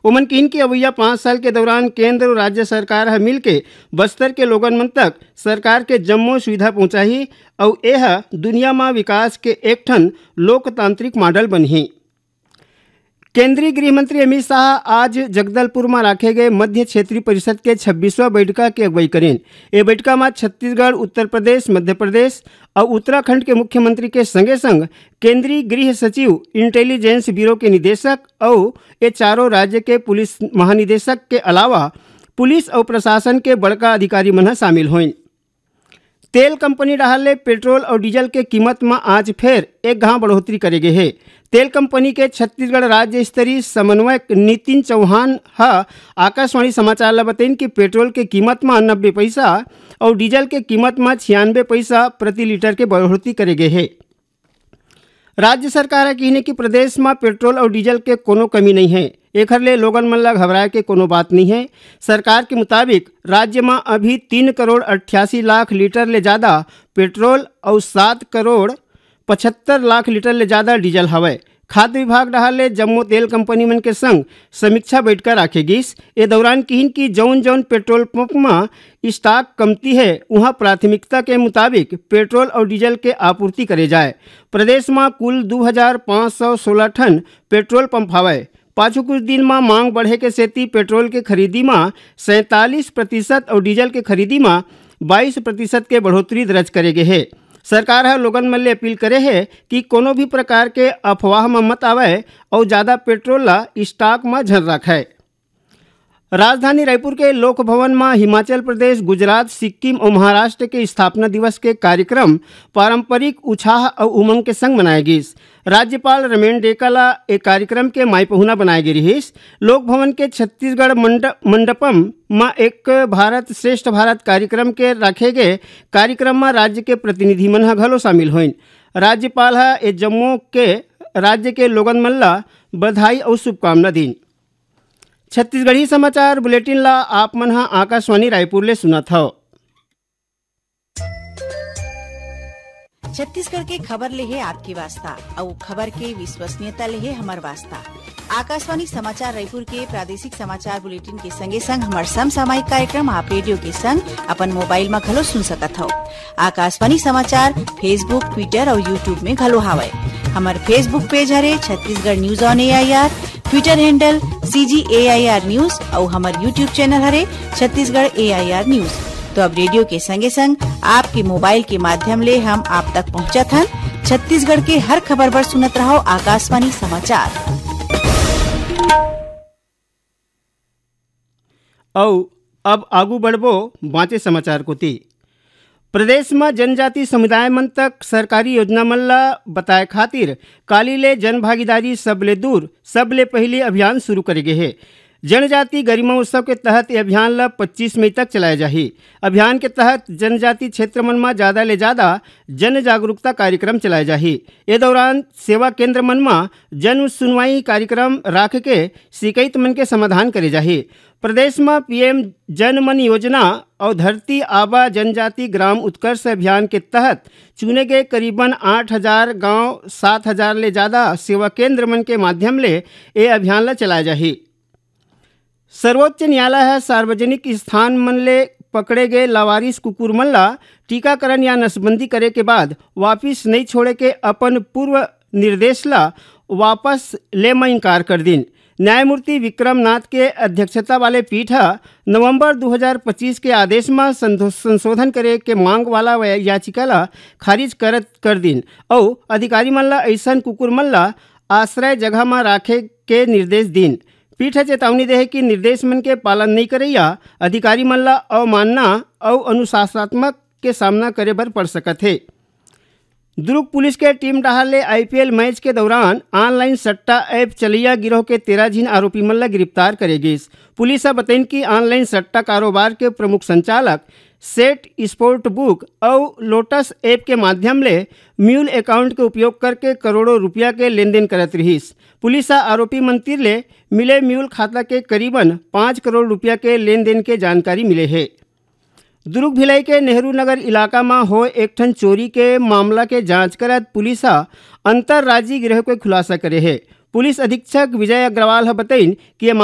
ओमन किन की अवैया 5 साल के दौरान केंद्र और राज्य सरकार ह मिलके बस्तर के लोगन मन तक सरकार के जम्मो सुविधा पहुंचाही और यह दुनिया में विकास के एक ठन लोकतांत्रिक मॉडल बनही। केंद्रीय गृह मंत्री अमित शाह आज जगदलपुर में राखे गए मध्य क्षेत्रीय परिषद के 26वां बैठका की अगुवाई करें। ये बैठका में छत्तीसगढ़, उत्तर प्रदेश, मध्य प्रदेश और उत्तराखंड के मुख्यमंत्री के संगे संग केंद्रीय गृह सचिव, इंटेलिजेंस ब्यूरो के निदेशक और ये चारों राज्य के पुलिस महानिदेशक के अलावा पुलिस और प्रशासन के बड़का अधिकारी मन शामिल हुए। तेल कंपनी डाहर पेट्रोल और डीजल के कीमत में आज फिर एक घाव बढ़ोतरी करे गए है। तेल कंपनी के छत्तीसगढ़ राज्य स्तरीय समन्वयक नितिन चौहान आकाशवाणी समाचार ला बताइन कि पेट्रोल के कीमत में 90 पैसा और डीजल के कीमत में 96 पैसा प्रति लीटर के बढ़ोतरी करे गए है। राज्य सरकार कहने कि प्रदेश में पेट्रोल और डीजल के कोनो कमी नहीं है। एखर ले लोगन मन ला घबराए के कोनो बात नहीं है। सरकार के मुताबिक राज्य में अभी 3 करोड़ 88 लाख लीटर ले ज़्यादा पेट्रोल और 7 करोड़ 75 लाख लीटर ले ज़्यादा डीजल हवय। खाद्य विभाग डाहर ले जम्मो तेल कंपनी मन के संग समीक्षा बैठक राखे गिस। ए दौरान किन की जौन जौन पेट्रोल पंप में स्टॉक कमती है वहाँ प्राथमिकता के मुताबिक पेट्रोल और डीजल के आपूर्ति करे जाए। प्रदेश में कुल 2516 टन पेट्रोल पंप हवय। पाछू कुछ दिन में मांग बढ़े के सेती पेट्रोल के खरीदी में 47% और डीजल के खरीदी में 22% के बढ़ोतरी दर्ज करे गए है। सरकार है लोगन मन ले अपील करे है कि कोनो भी प्रकार के अफवाह में मत आवे और ज़्यादा पेट्रोल ला स्टॉक में झन रखे। राजधानी रायपुर के लोक भवन में हिमाचल प्रदेश, गुजरात, सिक्किम और महाराष्ट्र के स्थापना दिवस के कार्यक्रम पारंपरिक उत्साह और उमंग के संग मनाए गिस। राज्यपाल रमेन डेकाला एक कार्यक्रम के माई पहुना बनाए गए रहिस। लोक भवन के छत्तीसगढ़ मंडपम में एक भारत श्रेष्ठ भारत कार्यक्रम के रखे गए कार्यक्रम में राज्य के प्रतिनिधि मन घलो शामिल हुए। राज्यपाल ए जम्मू के राज्य के लोगन मन ला बधाई और शुभकामना दी। छत्तीसगढ़ी समाचार बुलेटिन ला आप मन आकाशवाणी रायपुर ले सुनत हो। छत्तीसगढ़ के खबर ले है आपकी वास्ता और खबर के विश्वसनीयता ले है हमार वास्ता। आकाशवाणी समाचार रायपुर के प्रादेशिक समाचार बुलेटिन के संगे संग हमार समसामयिक कार्यक्रम आप रेडियो के संग अपन मोबाइल में घलो सुन सकत हो। आकाशवाणी समाचार फेसबुक, ट्विटर और यूट्यूब में घलो हावय। हमार फेसबुक पेज हरे Chhattisgarh news on AIR, Twitter handle CGAIR news और हमार यूट्यूब चैनल हरे छत्तीसगढ़ AIR न्यूज। तो अब रेडियो के संगे संग आपके मोबाइल के माध्यम ले हम आप तक पहुंचत हन। छत्तीसगढ़ के हर खबर पर सुनत रहो आकाशवाणी समाचार। और अब आगू बढ़बो बाँचे समाचार को ती। प्रदेश में जनजाति समुदाय मन तक सरकारी योजना मन ला बताए खातिर काली ले जन भागीदारी सबले दूर सबले पहले अभियान शुरू करे गए है। जनजाति गरिमा उत्सव के तहत ये अभियान ला 25 मई तक चलाया जाही। अभियान के तहत जनजाति क्षेत्र मन में ज़्यादा ले ज़्यादा जन जागरूकता कार्यक्रम चलाए जाही। ये दौरान सेवा केंद्र मन में जन सुनवाई कार्यक्रम राख के शिकायत मन के समाधान करे जाही। प्रदेश में PM जन मन योजना और धरती आबा जनजाति ग्राम उत्कर्ष अभियान के तहत चुने गए करीबन 8000 गांव 7000 ले ज़्यादा सेवा केंद्र मन के माध्यम ले ये अभियान ला चलाया जाही। सर्वोच्च न्यायालय सार्वजनिक स्थान मन ले पकड़े गए लावारिस कुकुर मन ला टीकाकरण या नसबंदी करे के बाद वापिस नहीं छोड़े के अपन पूर्व निर्देश ला वापस ले में इनकार कर दिन। न्यायमूर्ति विक्रम नाथ के अध्यक्षता वाले पीठ नवंबर 2025 के आदेश में संशोधन करे के मांग वाला याचिका ला खारिज कर दिन और अधिकारी मन ला ऐसन कुकुर मन ला आश्रय जगह में राखे के निर्देश दिन। पीठ चेतावनी दे कि निर्देश मन के पालन नहीं करैया अधिकारी मन ला अवमानना और अनुशासनात्मक के सामना करे बर पड़ सकत है। दुर्ग पुलिस के टीम डाहर ले IPL मैच के दौरान ऑनलाइन सट्टा ऐप चलैया गिरोह के 13 जिन आरोपी मन ला गिरफ्तार करे गिस। पुलिस बताइन कि ऑनलाइन सट्टा कारोबार के प्रमुख संचालक सेट स्पोर्ट बुक और लोटस ऐप के माध्यम ले म्यूल अकाउंट के उपयोग करके करोड़ों रुपया के लेन देन करत रहीस। पुलिस आरोपी मंत्री ले मिले म्यूल खाता के करीबन 5 करोड़ रुपया के लेन देन के जानकारी मिले है। दुर्ग भिलाई के नेहरू नगर इलाका में हो एक ठन चोरी के मामला के जांच करत पुलिस अंतरराज्यीय गिरोह के खुलासा करे है। पुलिस अधीक्षक विजय अग्रवाल बताइन कि